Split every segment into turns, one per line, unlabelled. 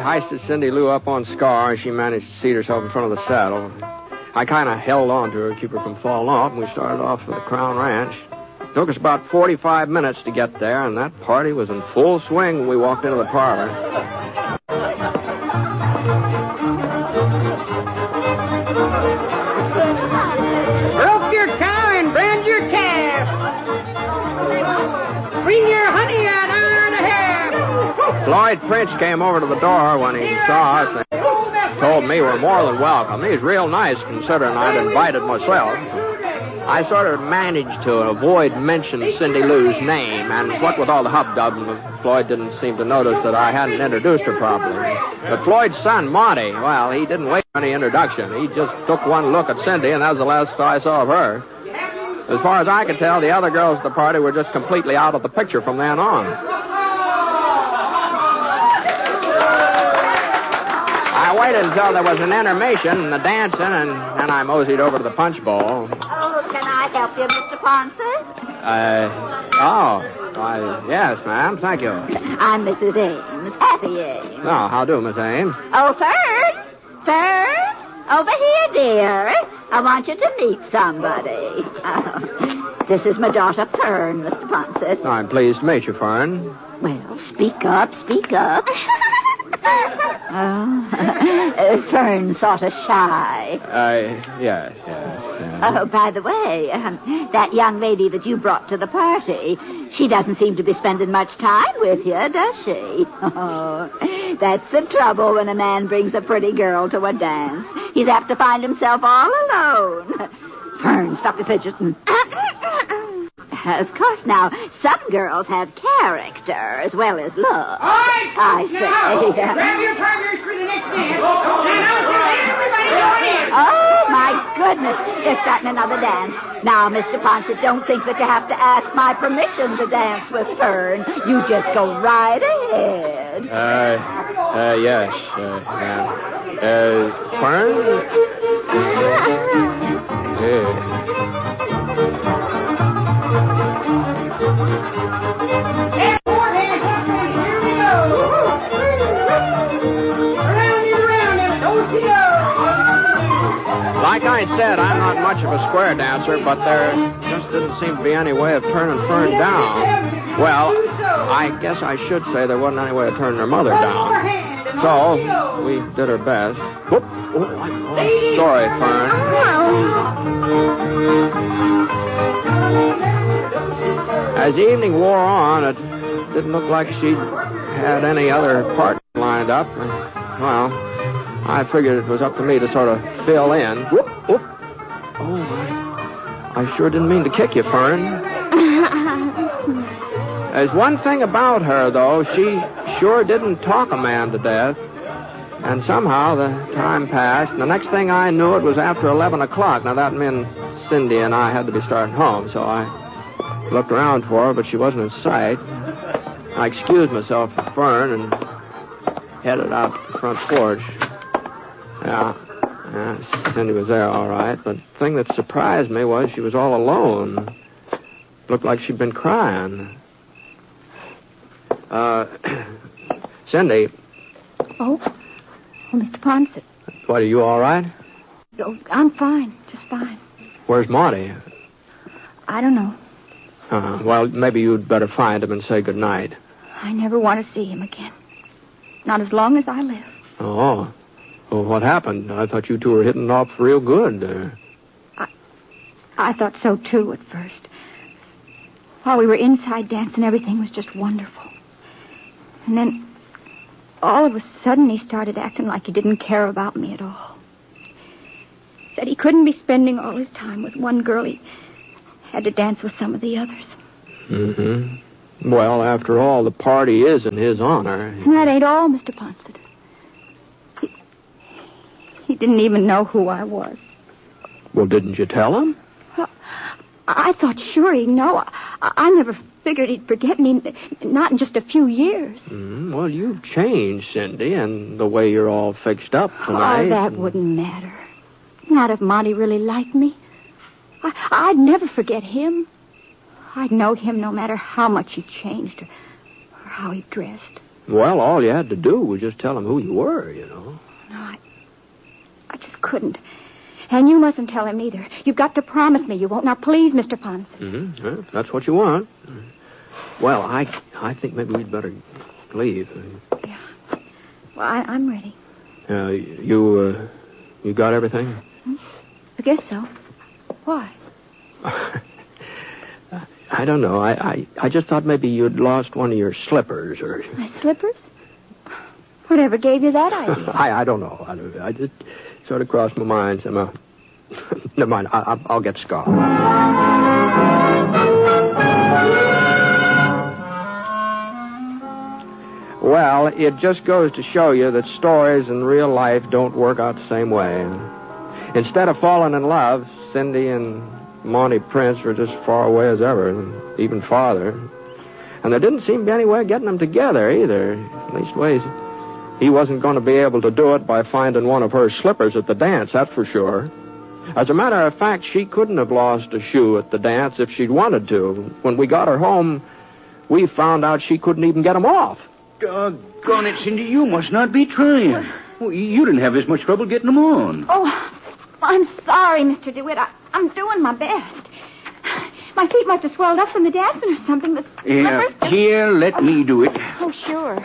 hoisted Cindy Lou up on Scar, and she managed to seat herself in front of the saddle. I kind of held on to her to keep her from falling off, and we started off for the Crown Ranch. It took us about 45 minutes to get there, and that party was in full swing when we walked into the parlor.
Milk your cow and brand your calf. Bring your honey an hour and a half.
Floyd Prince came over to the door when he saw us and told me we're more than welcome. He's real nice considering I'd invited myself. I sort of managed to avoid mentioning Cindy Lou's name, and what with all the hubdub, Floyd didn't seem to notice that I hadn't introduced her properly. But Floyd's son, Monty, well, he didn't wait for any introduction. He just took one look at Cindy, and that was the last I saw of her. As far as I could tell, the other girls at the party were just completely out of the picture from then on. I waited until there was an intermission and the dancing, and then I moseyed over to the punch bowl.
Oh, can I help you, Mr. Ponces?
Yes, ma'am. Thank you.
I'm Mrs. Ames, Hattie Ames.
Oh, how do, Miss Ames?
Oh, Fern! Fern! Over here, dear. I want you to meet somebody. This is my daughter, Fern, Mr. Ponces.
I'm pleased to meet you, Fern.
Well, speak up, speak up. Fern's sort of shy.
Yes.
Oh, by the way, that young lady that you brought to the party, she doesn't seem to be spending much time with you, does she? Oh, that's the trouble when a man brings a pretty girl to a dance. He's apt to find himself all alone. Fern, stop your fidgeting. Of course, now, some girls have character as well as looks. I say.
Grab your partners for the next dance. And I'll tell everybody join in.
Oh, my goodness. They're starting another dance. Now, Mr. Ponce, don't think that you have to ask my permission to dance with Fern. You just go right ahead.
Yes. Fern? Like I said, I'm not much of a square dancer, but there just didn't seem to be any way of turning Fern down. Well, I guess I should say there wasn't any way of turning her mother down. So, we did our best. Whoop. Sorry, Fern. As the evening wore on, it didn't look like she had any other part lined up. Well, I figured it was up to me to sort of fill in. Whoop. Oh, I sure didn't mean to kick you, Fern. There's one thing about her, though. She sure didn't talk a man to death. And somehow the time passed, and the next thing I knew, it was after 11 o'clock. Now, that meant Cindy and I had to be starting home, so I looked around for her, but she wasn't in sight. I excused myself from Fern and headed out to the front porch. Yeah, Cindy was there all right, but the thing that surprised me was she was all alone. Looked like she'd been crying. Cindy.
Oh, Mr. Ponce.
What, are you all right?
Oh, I'm fine, just fine.
Where's Marty?
I don't know.
Well, maybe you'd better find him and say goodnight.
I never want to see him again. Not as long as I live.
Oh. Well, what happened? I thought you two were hitting off real good.
I thought so, too, at first. While we were inside dancing, everything was just wonderful. And then, all of a sudden, he started acting like he didn't care about me at all. Said he couldn't be spending all his time with one girl. He had to dance with some of the others.
Mm-hmm. Well, after all, the party is in his honor.
And that ain't all, Mr. Ponce. He didn't even know who I was.
Well, didn't you tell him?
Well, I thought sure he'd know. I never figured he'd forget me, not in just a few years.
Well, you've changed, Cindy, and the way you're all fixed up tonight.
Oh, that wouldn't matter. Not if Monty really liked me. I'd never forget him. I'd know him no matter how much he changed or how he dressed.
Well, all you had to do was just tell him who you were, you know.
No, I just couldn't. And you mustn't tell him either. You've got to promise me you won't. Now, please, Mr. Ponce.
Mm-hmm. Well, that's what you want. Well, I think maybe we'd better leave.
Yeah. Well, I'm ready.
You got everything?
I guess so. Why?
I don't know. I just thought maybe you'd lost one of your slippers or...
My slippers? Whatever gave you that idea?
I don't know. I just sort of crossed my mind somehow. Never mind. I'll get Scott. Well, it just goes to show you that stories in real life don't work out the same way. Instead of falling in love, Cindy and Monty Prince were just far away as ever, even farther. And there didn't seem to be any way of getting them together either. Leastways, he wasn't going to be able to do it by finding one of her slippers at the dance, that's for sure. As a matter of fact, she couldn't have lost a shoe at the dance if she'd wanted to. When we got her home, we found out she couldn't even get them off.
Doggone it, Cindy, you must not be trying. Well, you didn't have this much trouble getting them on.
Oh, I'm sorry, Mr. DeWitt. I'm doing my best. My feet must have swelled up from the dancing or something. The slippers...
Here, let me do it.
Oh, sure.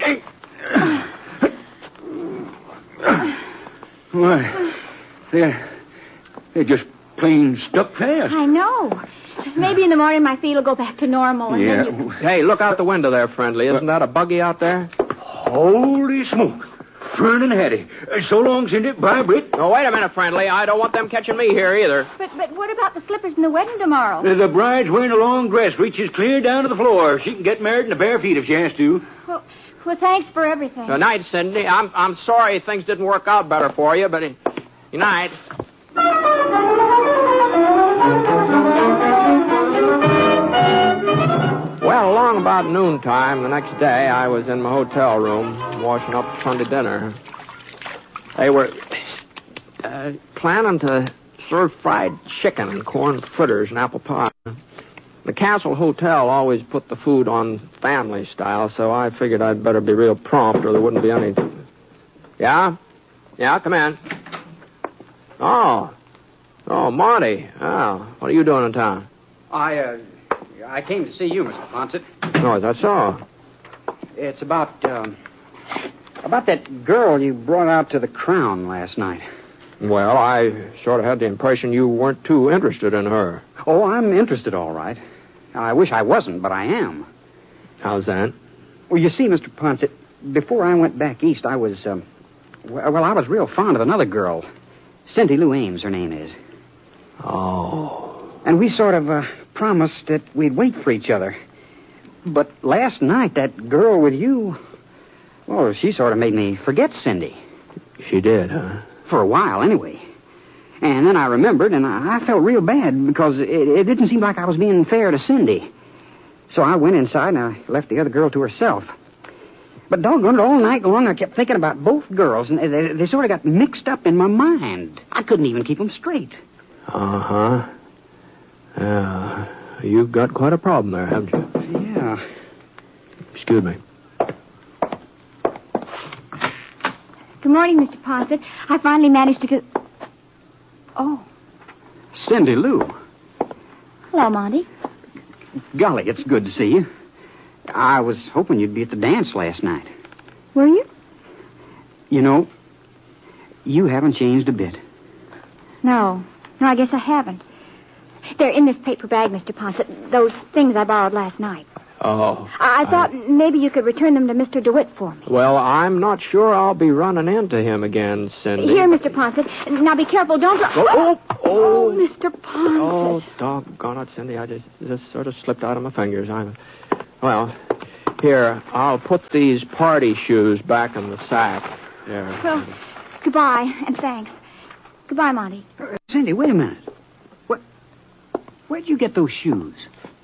Why, they're just plain stuck fast.
I know. Maybe in the morning my feet will go back to normal. And then you...
Hey, look out the window there, friendly. Isn't that a buggy out there?
Holy smoke. Fern and Hattie. So long, Cindy. Bye, Britt.
Oh, wait a minute, friendly. I don't want them catching me here either.
But what about the slippers and the wedding tomorrow?
The bride's wearing a long dress, reaches clear down to the floor. She can get married in a bare feet if she has to.
Well, thanks for everything.
Good night, Cindy. I'm sorry things didn't work out better for you, but good night. Well, along about noontime the next day, I was in my hotel room washing up Sunday dinner. They were planning to serve fried chicken and corn fritters and apple pie. The Castle Hotel always put the food on family style, so I figured I'd better be real prompt or there wouldn't be any... Yeah? Yeah, come in. Oh, Monty. Oh, what are you doing in town?
I came to see you, Mr. Ponce.
Oh, is that so?
It's about that girl you brought out to the Crown last night.
Well, I sort of had the impression you weren't too interested in her.
Oh, I'm interested, all right. I wish I wasn't, but I am.
How's that?
Well, you see, Mr. Ponce, before I went back east, I was, I was real fond of another girl. Cindy Lou Ames, her name is.
Oh.
And we sort of promised that we'd wait for each other. But last night, that girl with you, well, she sort of made me forget Cindy.
She did, huh?
For a while, anyway. And then I remembered, and I felt real bad because it didn't seem like I was being fair to Cindy. So I went inside and I left the other girl to herself. But doggone it, all night long I kept thinking about both girls, and they sort of got mixed up in my mind. I couldn't even keep them straight.
Uh-huh. You've got quite a problem there, haven't you?
Yeah.
Excuse me.
Good morning, Mr. Ponce. I finally managed to get... Oh.
Cindy Lou.
Hello, Monty.
Golly, it's good to see you. I was hoping you'd be at the dance last night.
Were you?
You know, you haven't changed a bit.
No, I guess I haven't. They're in this paper bag, Mr. Ponce. Those things I borrowed last night.
Oh.
I thought maybe you could return them to Mr. DeWitt for me.
Well, I'm not sure I'll be running into him again, Cindy.
Here, Mr. Ponce. Now be careful. Don't... Oh, Mr. Ponce.
Oh, doggone it, Cindy. I just sort of slipped out of my fingers. Well, here, I'll put these party shoes back in the sack. There.
Well, goodbye, and thanks. Goodbye, Monty.
Cindy, wait a minute. Where'd you get those shoes?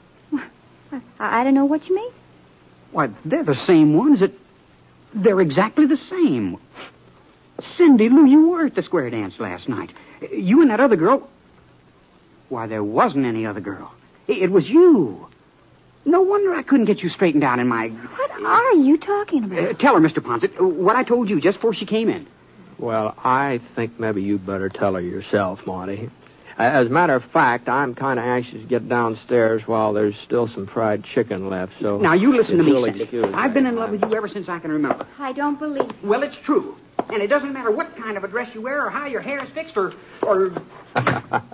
I don't know what you mean.
Why, they're the same ones they're exactly the same. Cindy Lou, you were at the square dance last night. You and that other girl... Why, there wasn't any other girl. It was you. No wonder I couldn't get you straightened out in my...
What are you talking about?
Tell her, Mr. Ponset, what I told you just before she came in.
Well, I think maybe you'd better tell her yourself, Monty. As a matter of fact, I'm kind of anxious to get downstairs while there's still some fried chicken left, so...
Now, you listen to me,
you'll
Cindy.
excuse
I've
me.
been in love with you ever since I can remember.
I don't believe it.
Well, it's true. And it doesn't matter what kind of a dress you wear or how your hair is fixed or...